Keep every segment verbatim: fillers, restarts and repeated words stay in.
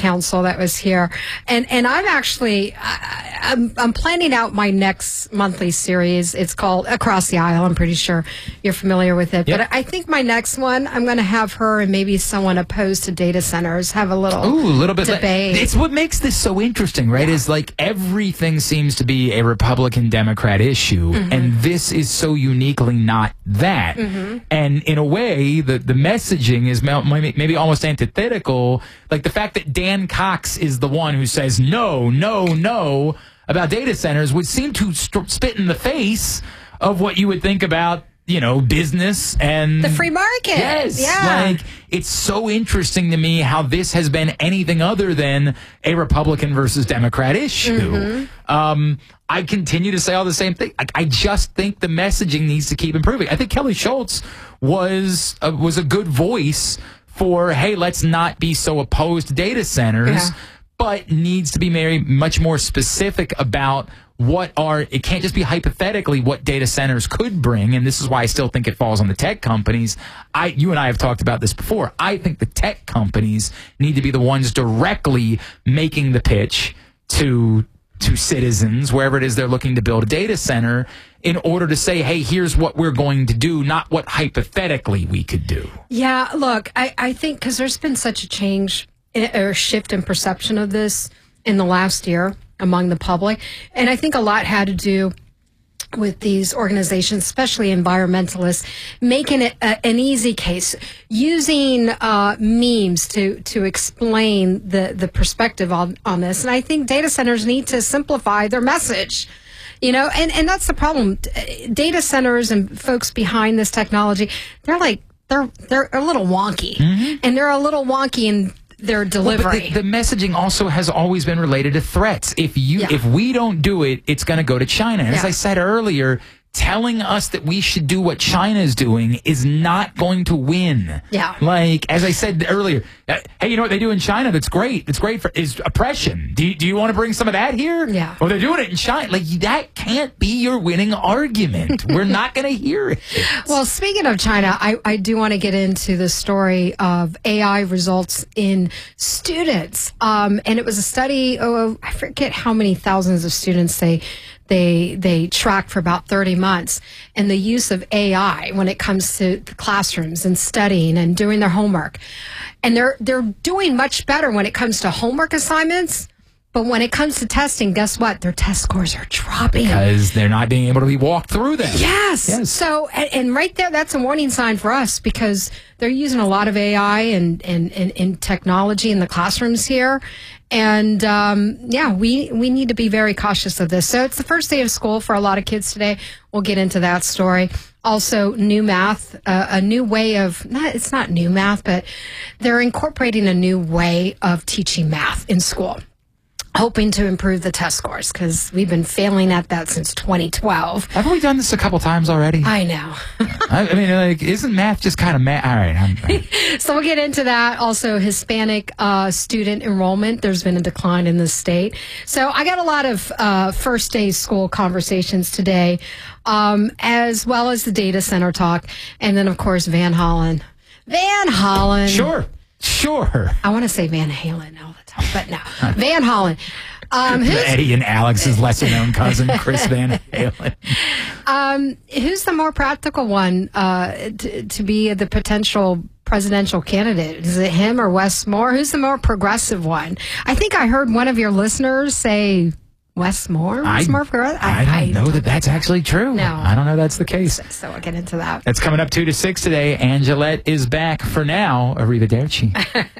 council that was here. And and I'm actually, I, I'm, I'm planning out my next monthly series. It's called Across the Aisle. I'm pretty sure you're familiar with it. Yep. But I think my next one, I'm going to have her and maybe someone opposed to data centers have a little, Ooh, a little bit debate. Like, it's what makes this so interesting, right? Yeah. Is like everything seems to be a Republican-Democrat issue, mm-hmm. and this is so uniquely not that. Mm-hmm. And in a way, the, the messaging is maybe almost antithetical. Like the fact that Dan Cox is the one who says no, no, no about data centers would seem to st- spit in the face of what you would think about, you know, business and the free market. Yes. Yeah. Like, it's so interesting to me how this has been anything other than a Republican versus Democrat issue. Mm-hmm. Um, I continue to say all the same thing. I, I just think the messaging needs to keep improving. I think Kelly Schultz was a, was a good voice for, hey, let's not be so opposed to data centers, yeah. but needs to be very much more specific about what are, it can't just be hypothetically what data centers could bring, and this is why I still think it falls on the tech companies. I, you and I have talked about this before. I think the tech companies need to be the ones directly making the pitch to to citizens, wherever it is they're looking to build a data center, in order to say, hey, here's what we're going to do, not what hypothetically we could do. Yeah, look, I, I think because there's been such a change in, or shift in perception of this in the last year among the public. And I think a lot had to do with these organizations, especially environmentalists, making it a, an easy case, using uh, memes to to explain the, the perspective on, on this. And I think data centers need to simplify their message. You know, and, and that's the problem. Data centers and folks behind this technology, they're like, they're they're a little wonky. Mm-hmm. And they're a little wonky in their delivery. Well, but the, the messaging also has always been related to threats. If you, yeah. if we don't do it, it's going to go to China. And yeah. as I said earlier, telling us that we should do what China is doing is not going to win. Yeah. Like, as I said earlier, uh, hey, you know what they do in China that's great? It's great for is oppression. Do you, do you want to bring some of that here? Yeah. Well, they're doing it in China. Like, that can't be your winning argument. We're not going to hear it. Well, speaking of China, I, I do want to get into the story of A I results in students. Um, and it was a study, oh, I forget how many thousands of students they They they track for about thirty months, and the use of A I when it comes to the classrooms and studying and doing their homework. And they're they're doing much better when it comes to homework assignments, but when it comes to testing, guess what? Their test scores are dropping. Because they're not being able to be walked through them. Yes. yes. So, and, and right there, that's a warning sign for us, because they're using a lot of A I and, and, and, and technology in the classrooms here. And, um, yeah, we, we need to be very cautious of this. So it's the first day of school for a lot of kids today. We'll get into that story. Also, new math, uh, a new way of, not, it's not new math, but they're incorporating a new way of teaching math in school, hoping to improve the test scores, because we've been failing at that since twenty twelve. Haven't we done this a couple times already? I know. I, I mean, like, isn't math just kind of math? All right. I'm, I'm... So we'll get into that. Also, Hispanic uh, student enrollment. There's been a decline in the state. So I got a lot of uh, first day school conversations today, um, as well as the data center talk. And then, of course, Van Hollen. Van Hollen. Sure. Sure. I want to say Van Halen all the time, but no. Van Hollen. Um, who's, Eddie and Alex's lesser-known cousin, Chris Van Halen. Um, who's the more practical one uh, to, to be the potential presidential candidate? Is it him or Wes Moore? Who's the more progressive one? I think I heard one of your listeners say Wes Moore was I, more progressive. I, I don't I, know that that's actually true. No. I don't know that's the case. So, so we'll get into that. That's coming up two to six today. Angelette is back for now. Arrivederci.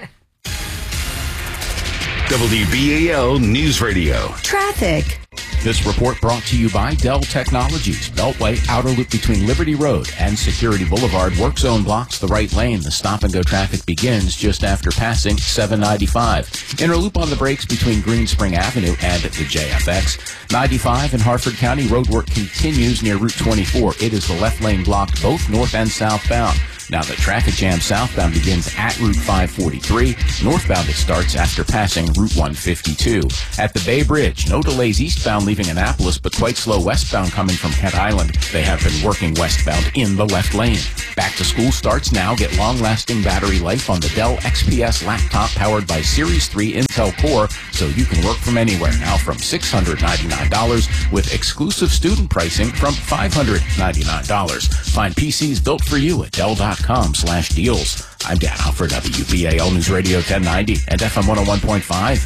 W B A L News Radio. Traffic. This report brought to you by Dell Technologies. Beltway outer loop between Liberty Road and Security Boulevard. Work zone blocks the right lane. The stop-and-go traffic begins just after passing seven ninety-five. Inner loop on the brakes between Green Spring Avenue and the J F X. ninety-five in Harford County. Roadwork continues near Route twenty-four. It is the left lane blocked both north and southbound. Now the traffic jam southbound begins at Route five forty-three. Northbound it starts after passing Route one fifty-two. At the Bay Bridge, no delays eastbound leaving Annapolis, but quite slow westbound coming from Kent Island. They have been working westbound in the left lane. Back to school starts now. Get long-lasting battery life on the Dell X P S laptop powered by Series three Intel Core, so you can work from anywhere. Now from six hundred ninety-nine dollars with exclusive student pricing from five hundred ninety-nine dollars. Find P Cs built for you at Dell.com slash deals. I'm Dan Huff, W B A L News Radio ten ninety and F M one oh one point five.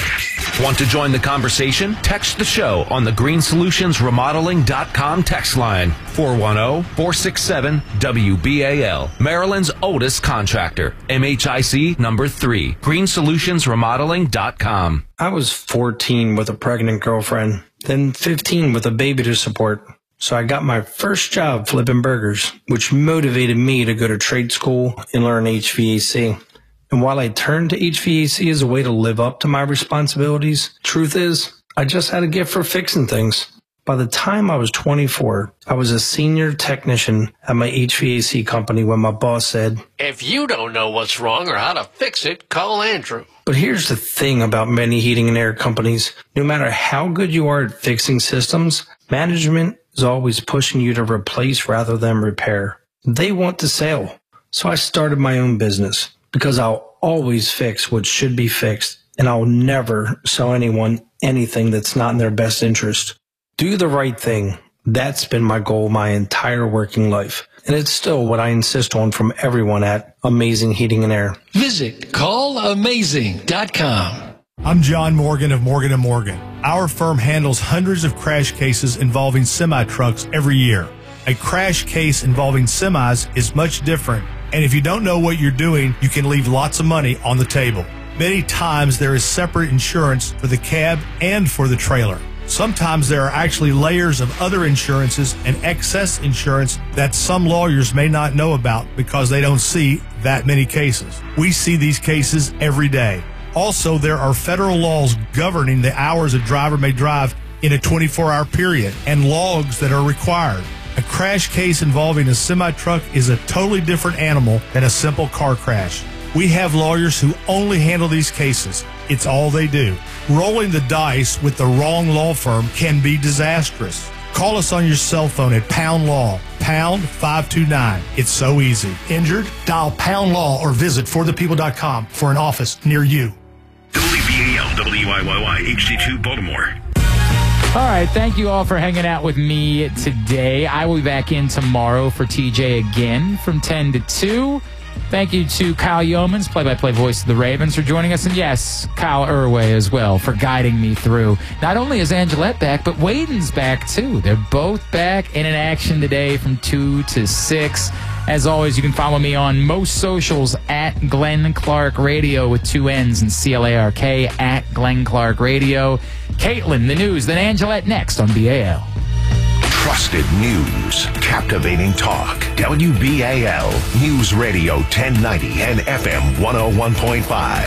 Want to join the conversation? Text the show on the green solutions remodeling dot com text line four one zero, four six seven, W B A L. Maryland's oldest contractor. M H I C number three. green solutions remodeling dot com. I was fourteen with a pregnant girlfriend, then fifteen with a baby to support. So I got my first job flipping burgers, which motivated me to go to trade school and learn H V A C. And while I turned to H V A C as a way to live up to my responsibilities, truth is, I just had a gift for fixing things. By the time I was twenty-four, I was a senior technician at my H V A C company when my boss said, "If you don't know what's wrong or how to fix it, call Andrew." But here's the thing about many heating and air companies. No matter how good you are at fixing systems, management is always pushing you to replace rather than repair. They want the sale. So I started my own business because I'll always fix what should be fixed, and I'll never sell anyone anything that's not in their best interest. Do the right thing. That's been my goal my entire working life. And it's still what I insist on from everyone at Amazing Heating and Air. Visit call amazing dot com. I'm John Morgan of Morgan and Morgan. Our firm handles hundreds of crash cases involving semi-trucks every year. A crash case involving semis is much different, and if you don't know what you're doing, you can leave lots of money on the table. Many times there is separate insurance for the cab and for the trailer. Sometimes there are actually layers of other insurances and excess insurance that some lawyers may not know about because they don't see that many cases. We see these cases every day. Also, there are federal laws governing the hours a driver may drive in a twenty-four hour period and logs that are required. A crash case involving a semi-truck is a totally different animal than a simple car crash. We have lawyers who only handle these cases. It's all they do. Rolling the dice with the wrong law firm can be disastrous. Call us on your cell phone at Pound Law, pound five two nine. It's so easy. Injured? Dial Pound Law or visit for the people dot com for an office near you. W B A L, W I Y Y, H D two, Baltimore. All right, thank you all for hanging out with me today. I will be back in tomorrow for T J again from ten to two. Thank you to Kyle Yeomans, play-by-play voice of the Ravens, for joining us. And yes, Kyle Irway as well for guiding me through. Not only is Angelette back, but Waden's back too. They're both back in an action today from two to six. As always, you can follow me on most socials at Glenn Clark Radio with two N's and C L A R K at Glenn Clark Radio. Caitlin, the news, then Angelette next on B A L. Trusted news, captivating talk. W B A L News Radio ten ninety and F M one oh one point five.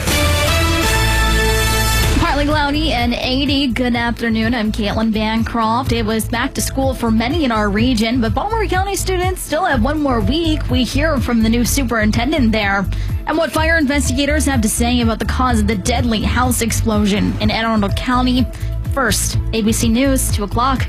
Partly cloudy and eighty. Good afternoon. I'm Caitlin Bancroft. It was back to school for many in our region, but Baltimore County students still have one more week. We hear from the new superintendent there and what fire investigators have to say about the cause of the deadly house explosion in Anne Arundel County. First, A B C News, two o'clock.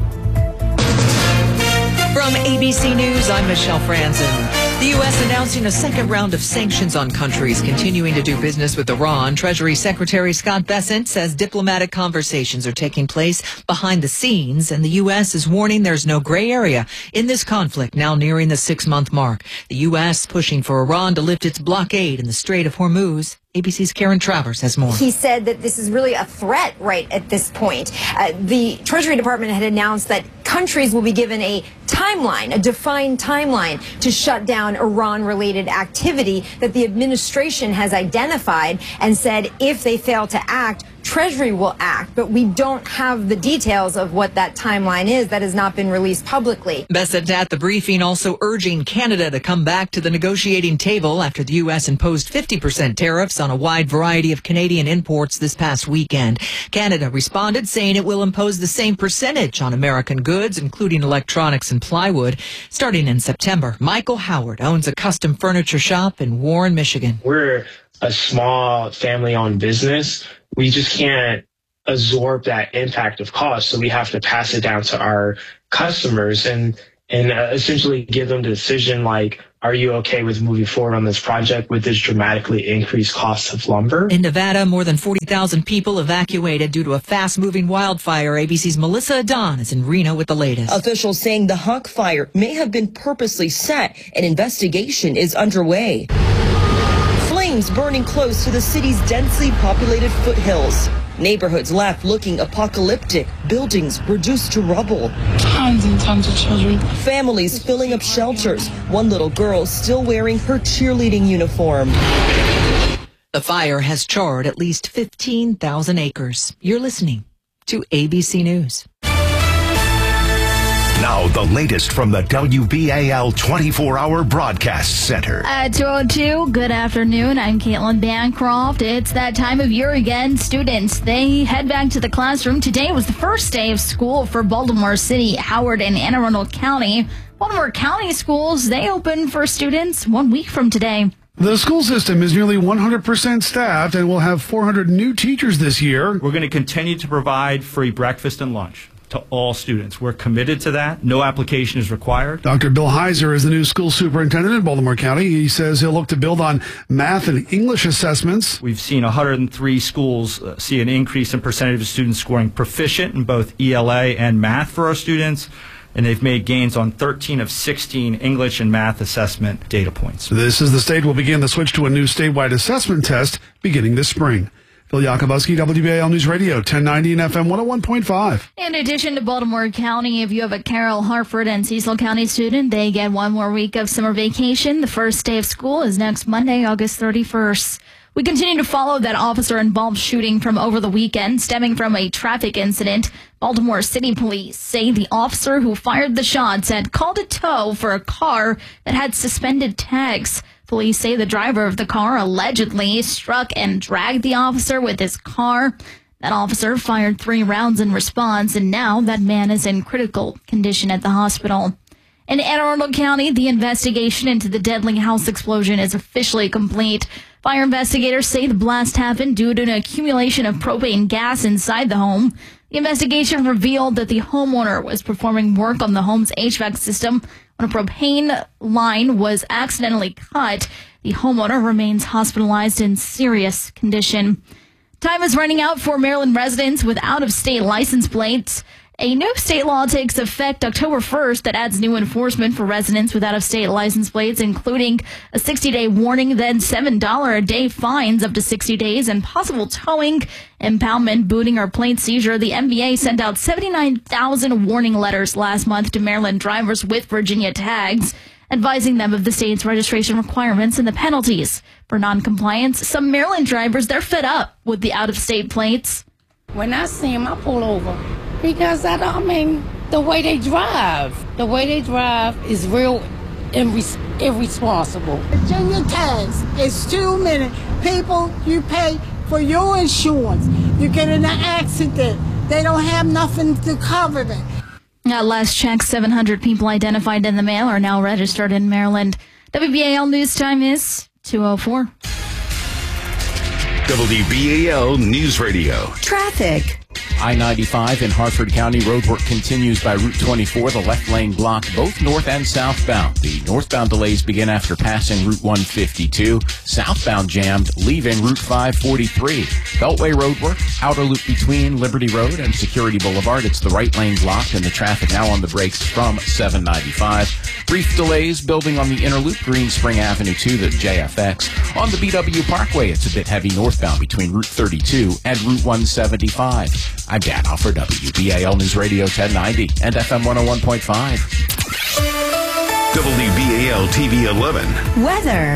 From A B C News, I'm Michelle Franzen. The U S announcing a second round of sanctions on countries continuing to do business with Iran. Treasury Secretary Scott Bessent says diplomatic conversations are taking place behind the scenes, and the U S is warning there's no gray area in this conflict now nearing the six-month mark. The U S pushing for Iran to lift its blockade in the Strait of Hormuz. A B C's Karen Travers has more. He said that this is really a threat right at this point. Uh, the Treasury Department had announced that countries will be given a timeline, a defined timeline to shut down Iran-related activity that the administration has identified and said if they fail to act, Treasury will act, but we don't have the details of what that timeline is. That has not been released publicly. Bessent at the briefing also urging Canada to come back to the negotiating table after the U S imposed fifty percent tariffs on a wide variety of Canadian imports this past weekend. Canada responded saying it will impose the same percentage on American goods, including electronics and plywood, starting in September. Michael Howard owns a custom furniture shop in Warren, Michigan. We're a small family-owned business. We just can't absorb that impact of cost, so we have to pass it down to our customers and and uh, essentially give them the decision like, are you okay with moving forward on this project with this dramatically increased cost of lumber? In Nevada, more than forty thousand people evacuated due to a fast-moving wildfire. A B C's Melissa Adon is in Reno with the latest. Officials saying the Huck fire may have been purposely set. An investigation is underway. Flames burning close to the city's densely populated foothills. Neighborhoods left looking apocalyptic. Buildings reduced to rubble. Tons and tons of children. Families filling up shelters. One little girl still wearing her cheerleading uniform. The fire has charred at least fifteen thousand acres. You're listening to A B C News. Now, the latest from the W B A L twenty-four hour Broadcast Center. At two oh two, good afternoon. I'm Caitlin Bancroft. It's that time of year again. Students, they head back to the classroom. Today was the first day of school for Baltimore City, Howard, and Anne Arundel County. Baltimore County schools, they open for students one week from today. The school system is nearly one hundred percent staffed and will have four hundred new teachers this year. We're going to continue to provide free breakfast and lunch to all students. We're committed to that. No application is required. Doctor Bill Heiser is the new school superintendent in Baltimore County. He says he'll look to build on math and English assessments. We've seen one hundred three schools uh, see an increase in percentage of students scoring proficient in both E L A and math for our students, and they've made gains on thirteen of sixteen English and math assessment data points. This is the state will begin the switch to a new statewide assessment test beginning this spring. Phil Yakubowski, W B A L News Radio, ten ninety and F M one oh one point five. In addition to Baltimore County, if you have a Carroll, Hartford, and Cecil County student, they get one more week of summer vacation. The first day of school is next Monday, August thirty-first. We continue to follow that officer-involved shooting from over the weekend, stemming from a traffic incident. Baltimore City Police say the officer who fired the shots had called a tow for a car that had suspended tags. Police say the driver of the car allegedly struck and dragged the officer with his car. That officer fired three rounds in response, and now that man is in critical condition at the hospital. In Anne Arundel County, the investigation into the deadly house explosion is officially complete. Fire investigators say the blast happened due to an accumulation of propane gas inside the home. The investigation revealed that the homeowner was performing work on the home's H V A C system when a propane line was accidentally cut. The homeowner remains hospitalized in serious condition. Time is running out for Maryland residents with out-of-state license plates. A new state law takes effect October first that adds new enforcement for residents with out-of-state license plates, including a sixty-day warning, then seven dollars a day fines up to sixty days, and possible towing, impoundment, booting, or plate seizure. The M B A sent out seventy-nine thousand warning letters last month to Maryland drivers with Virginia tags, advising them of the state's registration requirements and the penalties for noncompliance. Some Maryland drivers, they're fed up with the out-of-state plates. When I see them, I pull over. Because, I, I mean, the way they drive, the way they drive is real irres- irresponsible. Virginia tags is too many. People, you pay for your insurance. You get in an accident. They don't have nothing to cover it. At last check, seven hundred people identified in the mail are now registered in Maryland. W B A L News Time is two oh four. W B A L News Radio. Traffic. I ninety-five in Hartford County roadwork continues by Route twenty-four. The left lane blocked both north and southbound. The northbound delays begin after passing Route one fifty-two. Southbound jammed, leaving Route five forty-three. Beltway roadwork, outer loop between Liberty Road and Security Boulevard. It's the right lane blocked and the traffic now on the brakes from seven ninety-five. Brief delays building on the inner loop, Green Spring Avenue to the J F X. On the B W Parkway, it's a bit heavy northbound between Route thirty-two and Route one seventy-five. I'm Dan Offer, W B A L News Radio ten ninety and F M one oh one point five. W B A L T V eleven. Weather.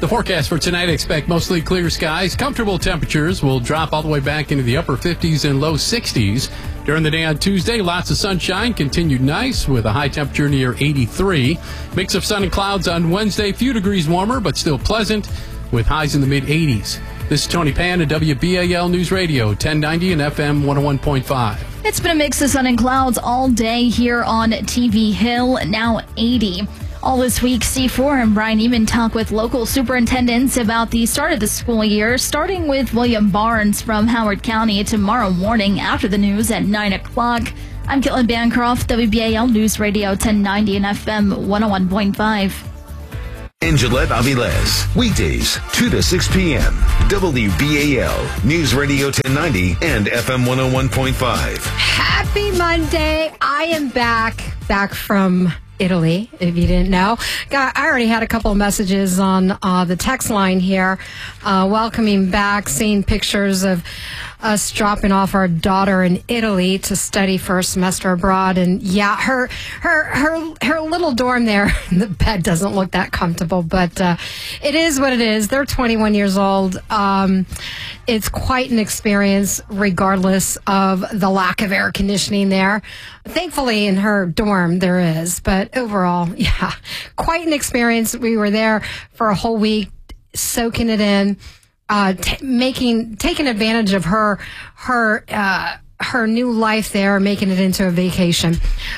The forecast for tonight, expect mostly clear skies. Comfortable temperatures will drop all the way back into the upper fifties and low sixties. During the day on Tuesday, lots of sunshine, continued nice with a high temperature near eighty-three. Mix of sun and clouds on Wednesday, a few degrees warmer, but still pleasant with highs in the mid-eighties. This is Tony Pan at W B A L News Radio, ten ninety and F M one oh one point five. It's been a mix of sun and clouds all day here on T V Hill, now eighty. All this week, C four and Brian Eman talk with local superintendents about the start of the school year, starting with William Barnes from Howard County tomorrow morning after the news at nine o'clock. I'm Caitlin Bancroft, W B A L News Radio ten ninety and F M one oh one point five. Angelette Aviles, weekdays, two to six p.m. W B A L, News Radio ten ninety and F M one oh one point five. Happy Monday. I am back, back from Italy, if you didn't know. Got, I already had a couple of messages on uh, the text line here, uh, welcoming back, seeing pictures of us dropping off our daughter in Italy to study for a semester abroad. And yeah, her her her her little dorm there, the bed doesn't look that comfortable, but uh, it is what it is. They're twenty-one years old. Um, it's quite an experience, regardless of the lack of air conditioning there. Thankfully, in her dorm, there is. But overall, yeah, quite an experience. We were there for a whole week, soaking it in. Uh, t- making taking advantage of her her uh, her new life there, making it into a vacation.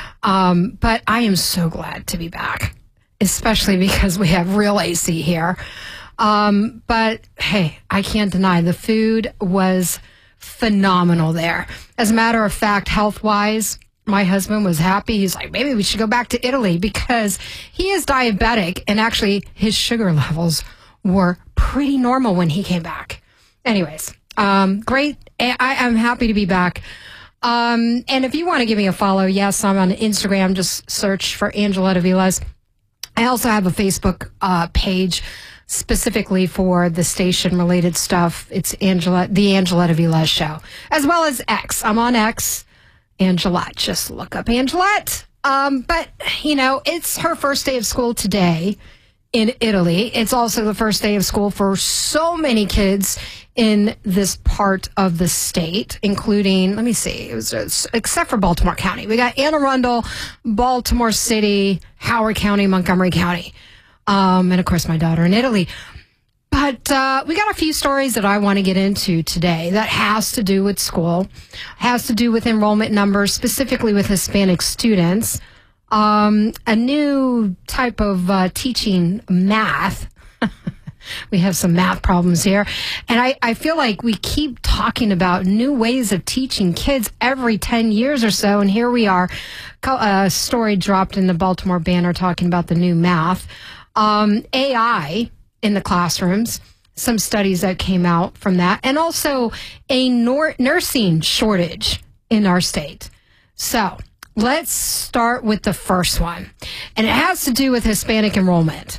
Um, but I am so glad to be back, especially because we have real A C here. Um, but hey, I can't deny the food was phenomenal there. As a matter of fact, health wise, my husband was happy. He's like, maybe we should go back to Italy because he is diabetic and actually his sugar levels were pretty normal when he came back. Anyways, um, great. I, I'm happy to be back. Um, and if you want to give me a follow, yes, I'm on Instagram. Just search for Angelette Aviles. I also have a Facebook uh, page specifically for the station-related stuff. It's Angelette, the Angelette Aviles Show, as well as X. I'm on X, Angelette. Just look up Angelette. Um, but, you know, it's her first day of school today in Italy. It's also the first day of school for so many kids in this part of the state, including, let me see, it was just, except for Baltimore County. We got Anne Arundel, Baltimore City, Howard County, Montgomery County, um, and of course my daughter in Italy. But uh, we got a few stories that I want to get into today that has to do with school, has to do with enrollment numbers, specifically with Hispanic students. Um, a new type of uh, teaching math. We have some math problems here. And I, I feel like we keep talking about new ways of teaching kids every ten years or so. And here we are, a story dropped in the Baltimore Banner talking about the new math. Um, A I in the classrooms, some studies that came out from that. And also a nor- nursing shortage in our state. So let's start with the first one, and it has to do with Hispanic enrollment.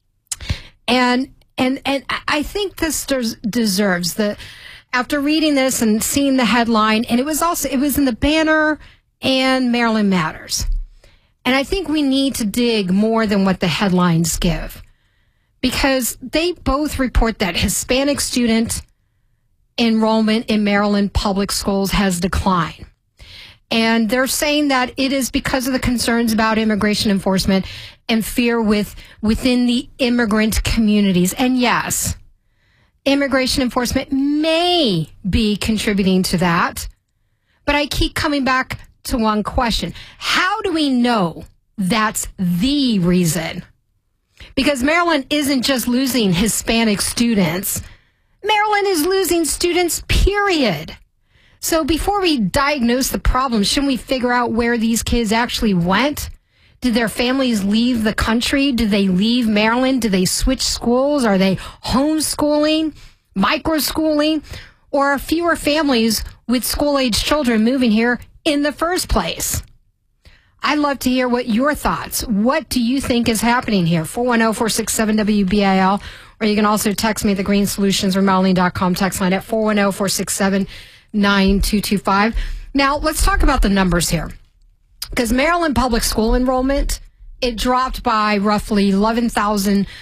And and and I think this des- deserves the. After reading this and seeing the headline, and it was also it was in the Banner and Maryland Matters, and I think we need to dig more than what the headlines give, because they both report that Hispanic student enrollment in Maryland public schools has declined. And they're saying that it is because of the concerns about immigration enforcement and fear with within the immigrant communities. And yes, immigration enforcement may be contributing to that. But I keep coming back to one question. How do we know that's the reason? Because Maryland isn't just losing Hispanic students. Maryland is losing students, period. So before we diagnose the problem, shouldn't we figure out where these kids actually went? Did their families leave the country? Did they leave Maryland? Did they switch schools? Are they homeschooling, microschooling? Or are fewer families with school-age children moving here in the first place? I'd love to hear what your thoughts. What do you think is happening here? four one zero, four six seven, W B A L. Or you can also text me at the green solutions remodeling dot com text line at four one zero, four six seven, nine two two five. Now, let's talk about the numbers here. Because Maryland public school enrollment, it dropped by roughly eleven thousand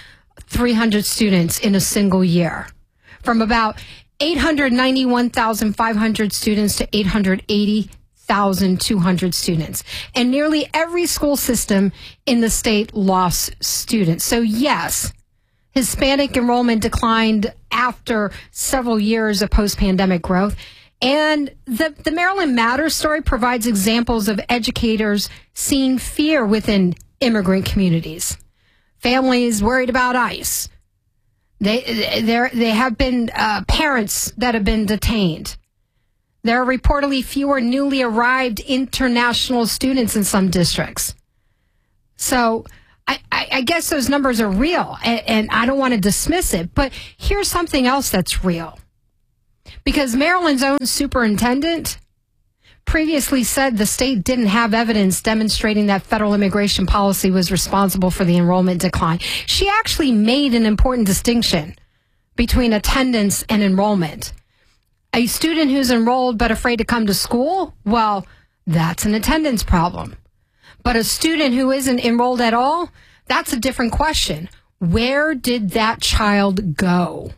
three hundred students in a single year, from about eight hundred ninety-one thousand five hundred students to eight hundred eighty thousand two hundred students. And nearly every school system in the state lost students. So yes, Hispanic enrollment declined after several years of post-pandemic growth. And the, the Maryland Matters story provides examples of educators seeing fear within immigrant communities. Families worried about ICE. They, there, they have been uh, parents that have been detained. There are reportedly fewer newly arrived international students in some districts. So I, I, I guess those numbers are real, and, and I don't want to dismiss it. But here's something else that's real. Because Maryland's own superintendent previously said the state didn't have evidence demonstrating that federal immigration policy was responsible for the enrollment decline. She actually made an important distinction between attendance and enrollment. A student who's enrolled but afraid to come to school, well, that's an attendance problem. But a student who isn't enrolled at all, that's a different question. Where did that child go?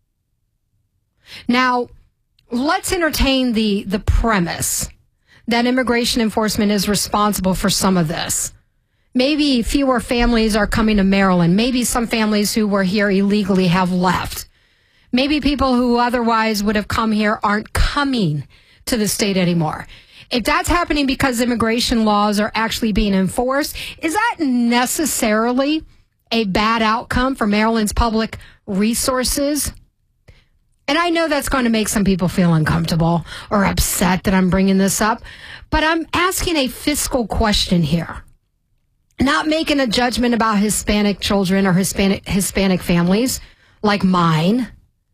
Now, let's entertain the, the premise that immigration enforcement is responsible for some of this. Maybe fewer families are coming to Maryland. Maybe some families who were here illegally have left. Maybe people who otherwise would have come here aren't coming to the state anymore. If that's happening because immigration laws are actually being enforced, is that necessarily a bad outcome for Maryland's public resources? And I know that's going to make some people feel uncomfortable or upset that I'm bringing this up, but I'm asking a fiscal question here. Not making a judgment about Hispanic children or Hispanic Hispanic families like mine.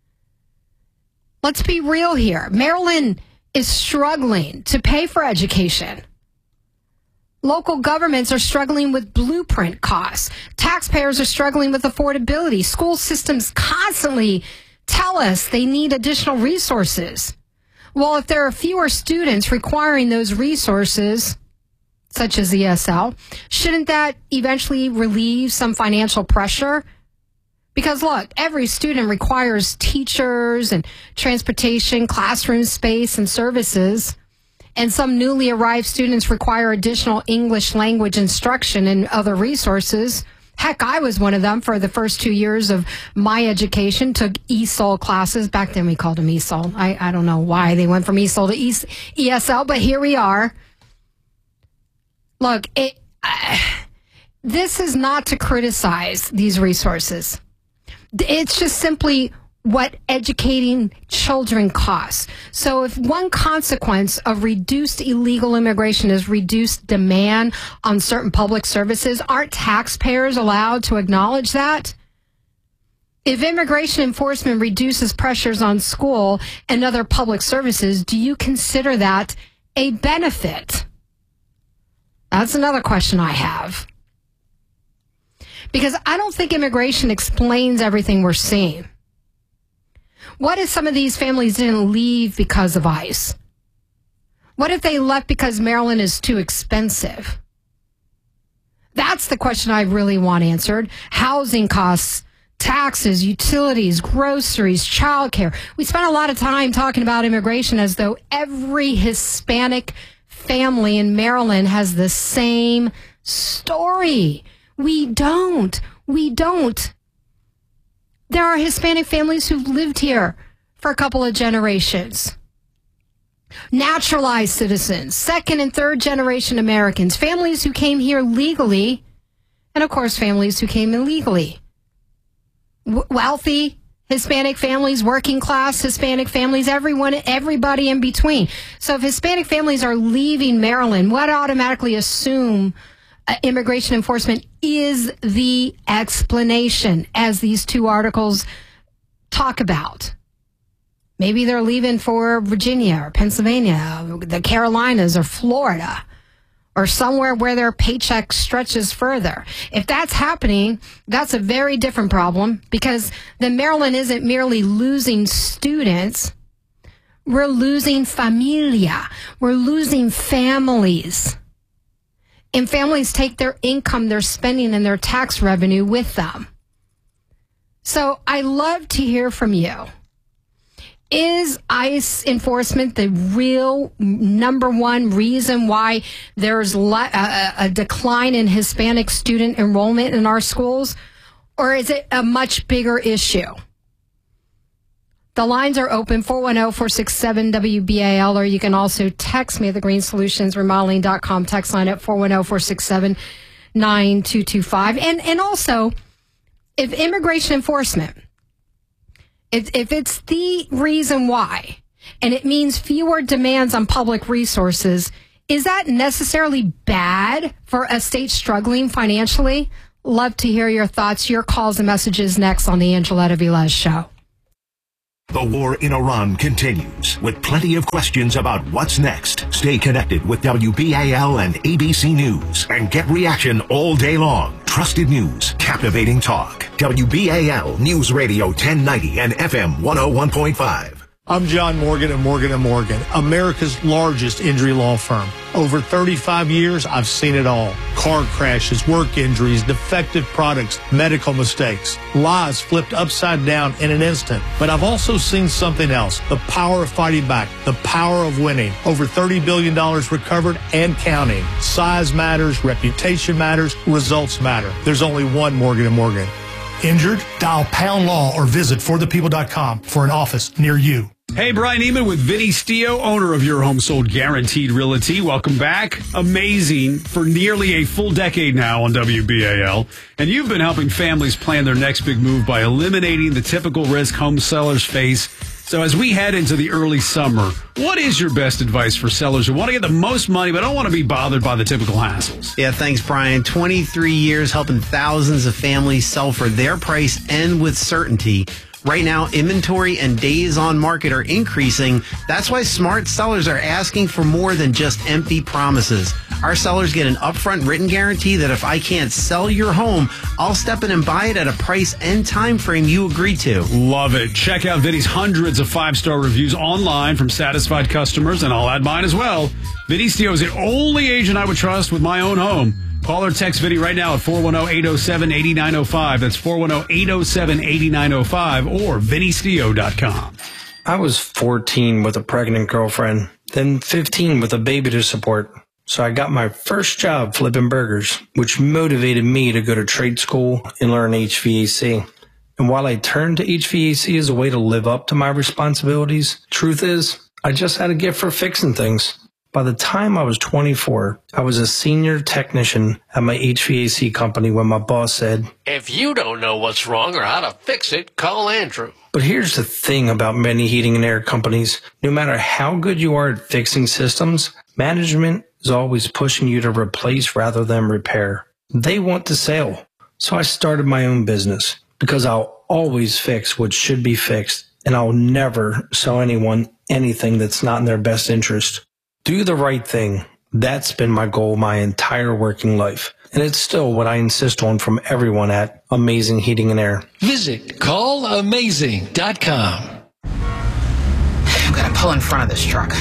Let's be real here. Maryland is struggling to pay for education. Local governments are struggling with blueprint costs. Taxpayers are struggling with affordability. School systems constantly tell us they need additional resources. Well, if there are fewer students requiring those resources, such as E S L, shouldn't that eventually relieve some financial pressure? Because look, every student requires teachers and transportation, classroom space, and services. And some newly arrived students require additional English language instruction and other resources. Heck, I was one of them for the first two years of my education, took E S O L classes. Back then we called them E S O L. I, I don't know why they went from E S O L to E S L, but here we are. Look, it, uh, this is not to criticize these resources. It's just simply what educating children costs. So if one consequence of reduced illegal immigration is reduced demand on certain public services, aren't taxpayers allowed to acknowledge that? If immigration enforcement reduces pressures on school and other public services, do you consider that a benefit? That's another question I have. Because I don't think immigration explains everything we're seeing. What if some of these families didn't leave because of ICE? What if they left because Maryland is too expensive? That's the question I really want answered. Housing costs, taxes, utilities, groceries, childcare. We spent a lot of time talking about immigration as though every Hispanic family in Maryland has the same story. We don't. We don't. There are Hispanic families who've lived here for a couple of generations. Naturalized citizens, second and third generation Americans, families who came here legally, and of course families who came illegally. W- wealthy Hispanic families, working class Hispanic families, everyone, everybody in between. So if Hispanic families are leaving Maryland, what automatically assume uh, immigration enforcement is the explanation, as these two articles talk about. Maybe they're leaving for Virginia or Pennsylvania, the Carolinas or Florida, or somewhere where their paycheck stretches further. If that's happening, that's a very different problem, because then Maryland isn't merely losing students. We're losing familia. We're losing families. And families take their income, their spending, and their tax revenue with them. So I love to hear from you. Is ICE enforcement the real number one reason why there's a, a decline in Hispanic student enrollment in our schools? Or is it a much bigger issue? The lines are open, four one zero, four six seven, W B A L, or you can also text me at the green solutions remodeling dot com text line at four one zero, four six seven, nine two two five. And, and also, if immigration enforcement, if, if it's the reason why, and it means fewer demands on public resources, is that necessarily bad for a state struggling financially? Love to hear your thoughts, your calls and messages next on the Angeletta Velez Show. The war in Iran continues with plenty of questions about what's next. Stay connected with W B A L and A B C News and get reaction all day long. Trusted news, captivating talk. W B A L News Radio ten ninety and F M one oh one point five. I'm John Morgan of Morgan and Morgan, America's largest injury law firm. Over thirty-five years, I've seen it all. Car crashes, work injuries, defective products, medical mistakes, lives flipped upside down in an instant. But I've also seen something else, the power of fighting back, the power of winning. Over thirty billion dollars recovered and counting. Size matters, reputation matters, results matter. There's only one Morgan and Morgan. Injured? Dial Pound Law or visit for the people dot com for an office near you. Hey, Brian Eman with Vinny Stio, owner of Your Home Sold Guaranteed Realty. Welcome back. Amazing for nearly a full decade now on W B A L. And you've been helping families plan their next big move by eliminating the typical risk home sellers face. So as we head into the early summer, what is your best advice for sellers who want to get the most money but don't want to be bothered by the typical hassles? Yeah, thanks, Brian. twenty-three years helping thousands of families sell for their price and with certainty. Right now, inventory and days on market are increasing. That's why smart sellers are asking for more than just empty promises. Our sellers get an upfront written guarantee that if I can't sell your home, I'll step in and buy it at a price and time frame you agree to. Love it. Check out Vinny's hundreds of five-star reviews online from satisfied customers, and I'll add mine as well. Vinny Stio is the only agent I would trust with my own home. Call or text Vinny right now at four one zero, eight zero seven, eight nine zero five. That's four one zero, eight zero seven, eight nine zero five or vinny stio dot com. I was fourteen with a pregnant girlfriend, then fifteen with a baby to support. So I got my first job flipping burgers, which motivated me to go to trade school and learn H V A C. And while I turned to H V A C as a way to live up to my responsibilities, truth is, I just had a gift for fixing things. By the time I was twenty-four, I was a senior technician at my H V A C company when my boss said, "If you don't know what's wrong or how to fix it, call Andrew." But here's the thing about many heating and air companies. No matter how good you are at fixing systems, management is always pushing you to replace rather than repair. They want the sale. So I started my own business because I'll always fix what should be fixed, and I'll never sell anyone anything that's not in their best interest. Do the right thing. That's been my goal my entire working life. And it's still what I insist on from everyone at Amazing Heating and Air. Visit call amazing dot com. I'm going to pull in front of this truck.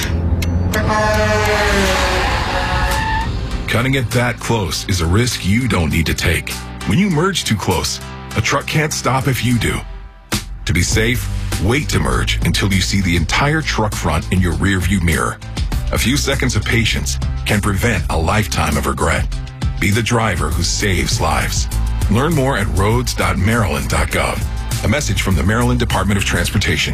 Cutting it that close is a risk you don't need to take. When you merge too close, a truck can't stop if you do. To be safe, wait to merge until you see the entire truck front in your rearview mirror. A few seconds of patience can prevent a lifetime of regret. Be the driver who saves lives. Learn more at roads dot maryland dot gov. A message from the Maryland Department of Transportation.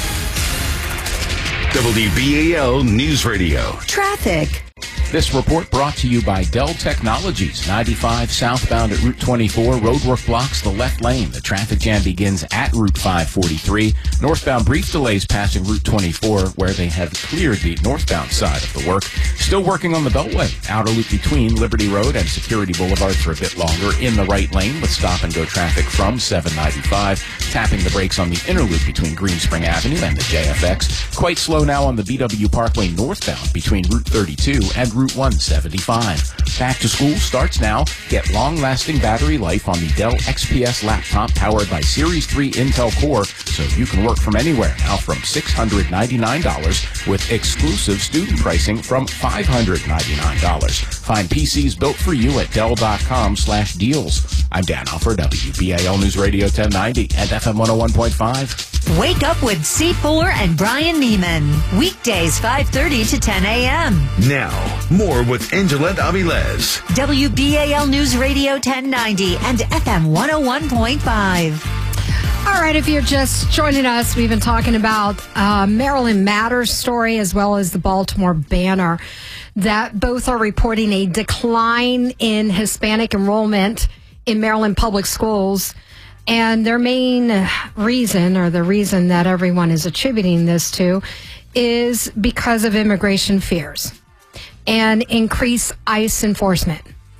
W B A L News Radio. Traffic. This report brought to you by Dell Technologies. ninety-five southbound at Route twenty-four. Roadwork blocks the left lane. The traffic jam begins at Route five forty-three. Northbound brief delays passing Route twenty-four, where they have cleared the northbound side of the work. Still working on the Beltway. Outer loop between Liberty Road and Security Boulevard for a bit longer in the right lane with stop-and-go traffic from seven ninety-five. Tapping the brakes on the inner loop between Green Spring Avenue and the J F X. Quite slow now on the B W Parkway northbound between Route thirty-two and Route Route one seventy-five. Back to school starts now. Get long-lasting battery life on the Dell X P S laptop powered by Series three Intel Core, so you can work from anywhere now from six hundred ninety-nine dollars with exclusive student pricing from five hundred ninety-nine dollars. Find P Cs built for you at Dell.com slash deals. I'm Dan Huffer, W B A L News Radio ten ninety and F M one oh one point five. Wake up with C Fuller and Brian Neiman. Weekdays five thirty to ten a.m. Now, more with Angela Avilez. W B A L News Radio ten ninety and F M one oh one point five. All right, if you're just joining us, we've been talking about uh, Maryland Matters story as well as the Baltimore Banner, that both are reporting a decline in Hispanic enrollment in Maryland public schools. And their main reason, or the reason that everyone is attributing this to, is because of immigration fears and increased ICE enforcement.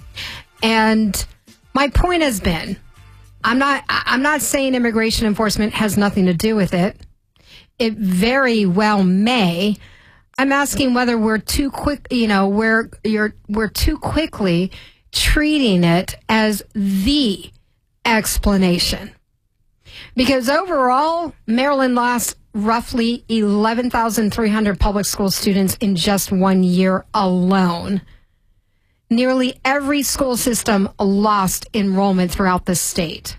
And my point has been, I'm not I'm not saying immigration enforcement has nothing to do with it. It very well may. I'm asking whether we're too quick, you know, we're you're we're too quickly treating it as the explanation. Because overall, Maryland lost roughly eleven thousand three hundred public school students in just one year alone. Nearly every school system lost enrollment throughout the state.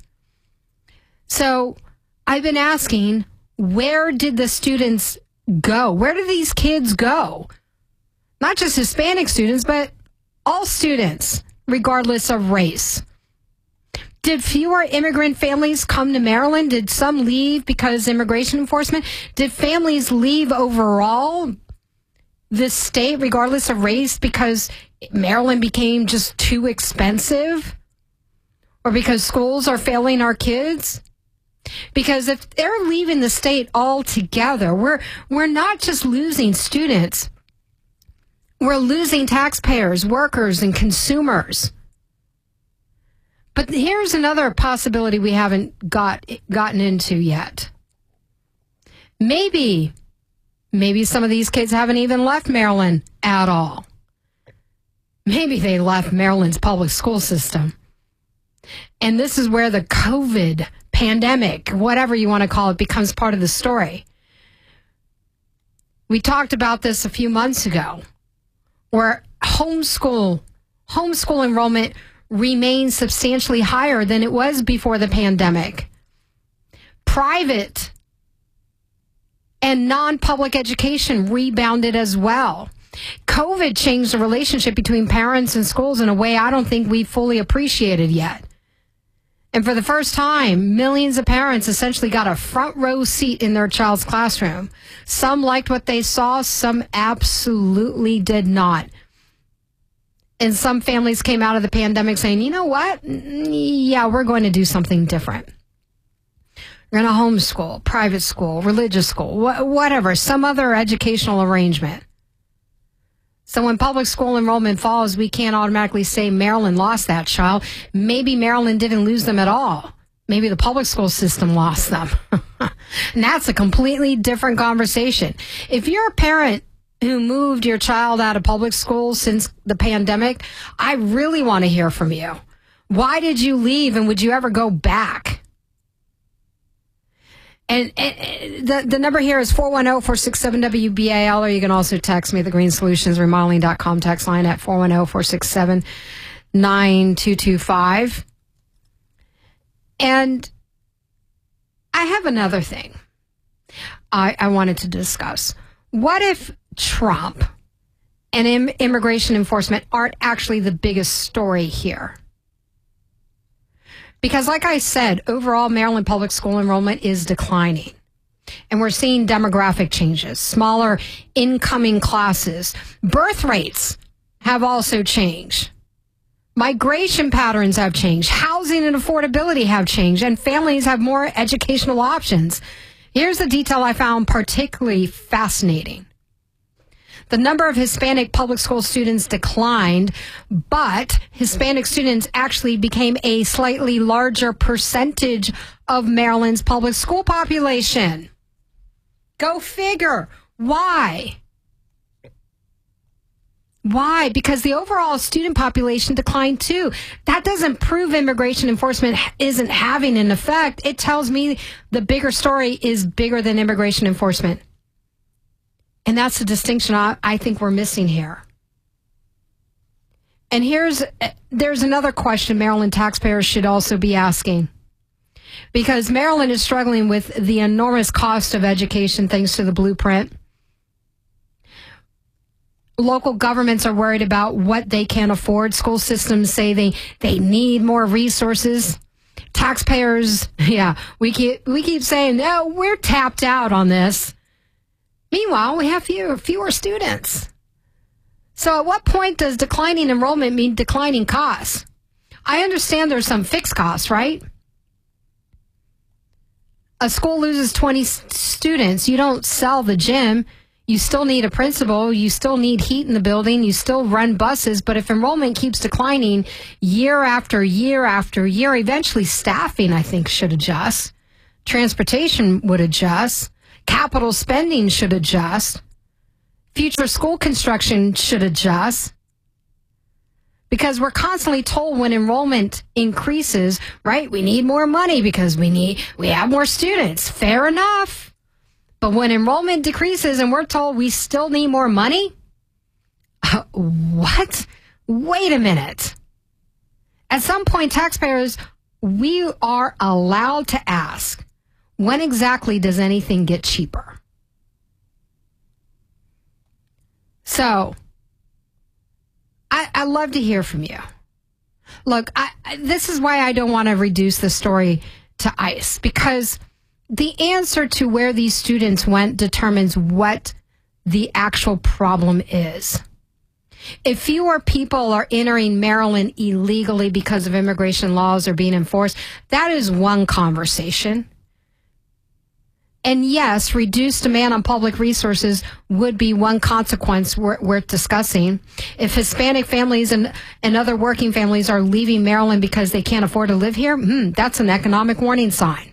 So I've been asking, where did the students go? Where did these kids go? Not just Hispanic students, but all students, regardless of race. Did fewer immigrant families come to Maryland? Did some leave because immigration enforcement? Did families leave overall this state, regardless of race, because Maryland became just too expensive? Or because schools are failing our kids? Because if they're leaving the state altogether, we're we're not just losing students. We're losing taxpayers, workers, and consumers. But here's another possibility we haven't got gotten into yet. Maybe, maybe some of these kids haven't even left Maryland at all. Maybe they left Maryland's public school system. And this is where the COVID pandemic, whatever you want to call it, becomes part of the story. We talked about this a few months ago, where homeschool, homeschool enrollment remains substantially higher than it was before the pandemic. Private and non-public education rebounded as well. COVID changed the relationship between parents and schools in a way I don't think we fully appreciated yet. And for the first time, millions of parents essentially got a front row seat in their child's classroom. Some liked what they saw, some absolutely did not. And some families came out of the pandemic saying, you know what? Yeah, we're going to do something different. We're going to homeschool, private school, religious school, wh- whatever, some other educational arrangement. So when public school enrollment falls, we can't automatically say Maryland lost that child. Maybe Maryland didn't lose them at all. Maybe the public school system lost them. And that's a completely different conversation. If you're a parent who moved your child out of public school since the pandemic, I really want to hear from you. Why did you leave, and would you ever go back? And, and the, the number here is four one zero, four six seven, W B A L, or you can also text me at the green solutions remodeling dot com text line at four one zero, four six seven, nine two two five. And I have another thing I, I wanted to discuss. What if Trump and im- immigration enforcement aren't actually the biggest story here? Because like I said, overall Maryland public school enrollment is declining. And we're seeing demographic changes, smaller incoming classes. Birth rates have also changed. Migration patterns have changed. Housing and affordability have changed. And families have more educational options. Here's the detail I found particularly fascinating. The number of Hispanic public school students declined, but Hispanic students actually became a slightly larger percentage of Maryland's public school population. Go figure. Why? Why? Because the overall student population declined too. That doesn't prove immigration enforcement isn't having an effect. It tells me the bigger story is bigger than immigration enforcement. And that's the distinction I, I think we're missing here. And here's, there's another question Maryland taxpayers should also be asking. Because Maryland is struggling with the enormous cost of education thanks to the blueprint. Local governments are worried about what they can afford. School systems say they, they need more resources. Taxpayers, yeah, we keep, we keep saying, no, we're tapped out on this. Meanwhile, we have fewer, fewer students. So at what point does declining enrollment mean declining costs? I understand there's some fixed costs, right? A school loses twenty students. You don't sell the gym. You still need a principal. You still need heat in the building. You still run buses. But if enrollment keeps declining year after year after year, eventually staffing, I think, should adjust. Transportation would adjust. Capital spending should adjust. Future school construction should adjust. Because we're constantly told when enrollment increases, right, we need more money because we need, we have more students. Fair enough. But when enrollment decreases and we're told we still need more money, uh, what? Wait a minute. At some point, taxpayers, we are allowed to ask, when exactly does anything get cheaper? So, I, I love to hear from you. Look, I, this is why I don't want to reduce the story to ICE, because the answer to where these students went determines what the actual problem is. If fewer people are entering Maryland illegally because of immigration laws are being enforced, that is one conversation. And yes, reduced demand on public resources would be one consequence we're, we're discussing. If Hispanic families and, and other working families are leaving Maryland because they can't afford to live here, hmm, that's an economic warning sign.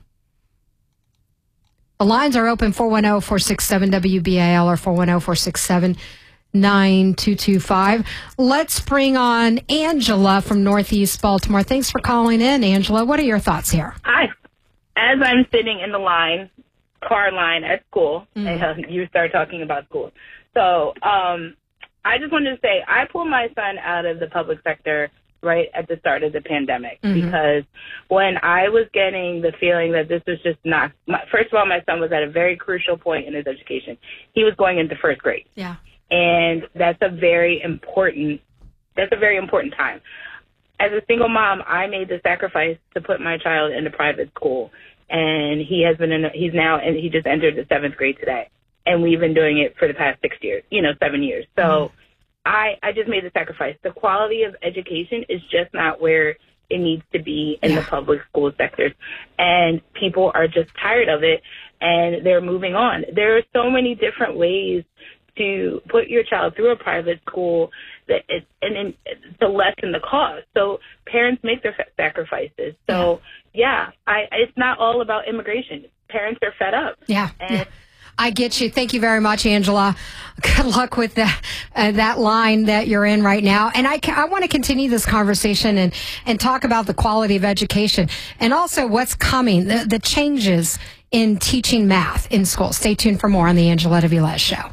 The lines are open four one zero, four six seven, W B A L or four one zero, four six seven, nine two two five. Let's bring on Angela from Northeast Baltimore. Thanks for calling in, Angela. What are your thoughts here? Hi. As I'm sitting in the line, car line at school, mm. and you start talking about school. So um, I just wanted to say I pulled my son out of the public sector right at the start of the pandemic, mm-hmm. because when I was getting the feeling that this was just not, my, first of all, my son was at a very crucial point in his education. He was going into first grade. Yeah. And that's a very important, that's a very important time. As a single mom, I made the sacrifice to put my child into private school. And he has been in, he's now, and he just entered the seventh grade today. And we've been doing it for the past six years, you know, seven years. So, mm-hmm. I, I just made the sacrifice. The quality of education is just not where it needs to be in yeah. the public school sectors. And people are just tired of it, and they're moving on. There are so many different ways to put your child through a private school that it, and then to lessen the cost. So parents make their sacrifices. So, yeah, yeah I, it's not all about immigration. Parents are fed up. Yeah. And yeah. I get you. Thank you very much, Angela. Good luck with that, uh, that line that you're in right now. And I, I want to continue this conversation and, and talk about the quality of education and also what's coming, the, the changes in teaching math in school. Stay tuned for more on the Angela Velez Show.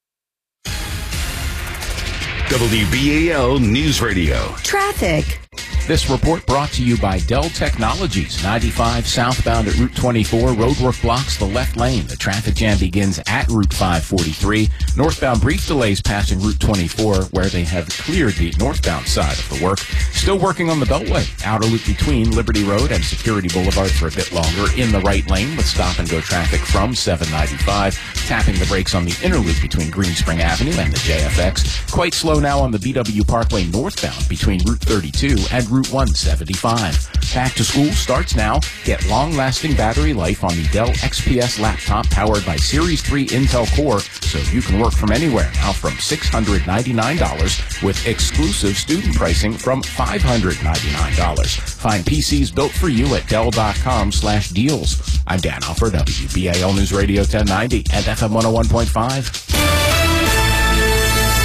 W B A L News Radio. Traffic. This report brought to you by Dell Technologies. ninety-five southbound at Route twenty-four. Roadwork blocks the left lane. The traffic jam begins at Route five forty-three. Northbound brief delays passing Route twenty-four, where they have cleared the northbound side of the work. Still working on the Beltway. Outer loop between Liberty Road and Security Boulevard for a bit longer. In the right lane with stop-and-go traffic from seven ninety-five. Tapping the brakes on the inner loop between Green Spring Avenue and the J F X. Quite slow now on the B W Parkway northbound between Route thirty-two and Route one seventy-five. Back to school starts now. Get long-lasting battery life on the Dell X P S laptop powered by Series three Intel Core, so you can work from anywhere, now from six hundred ninety-nine dollars with exclusive student pricing from five hundred ninety-nine dollars. Find P Cs built for you at Dell.com slash deals. I'm Dan Alford, W B A L News Radio ten ninety and F M one oh one point five. Now the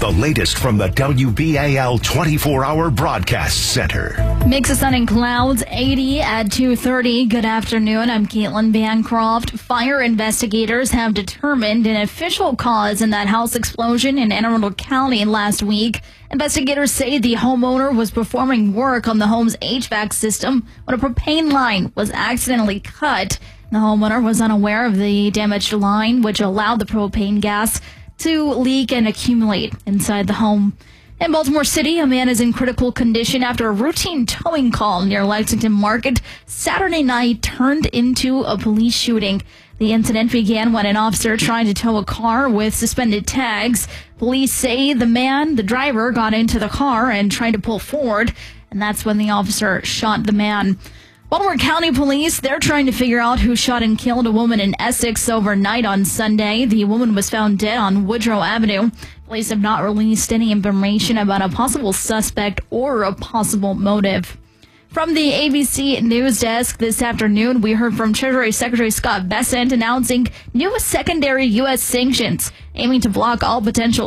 the latest from the W B A L twenty-four hour Broadcast Center. Mix of sun and clouds, eighty at two thirty. Good afternoon. I'm Caitlin Bancroft. Fire investigators have determined an official cause in that house explosion in Anne Arundel County last week. Investigators say the homeowner was performing work on the home's H V A C system when a propane line was accidentally cut. The homeowner was unaware of the damaged line, which allowed the propane gas to leak and accumulate inside the home. In Baltimore City, a man is in critical condition after a routine towing call near Lexington Market Saturday night turned into a police shooting. The incident began when an officer tried to tow a car with suspended tags. Police say the man, the driver, got into the car and tried to pull forward, and that's when the officer shot the man. Baltimore County Police, they're trying to figure out who shot and killed a woman in Essex overnight on Sunday. The woman was found dead on Woodrow Avenue. Police have not released any information about a possible suspect or a possible motive. From the A B C News Desk this afternoon, we heard from Treasury Secretary Scott Bessent announcing new secondary U S sanctions aiming to block all potential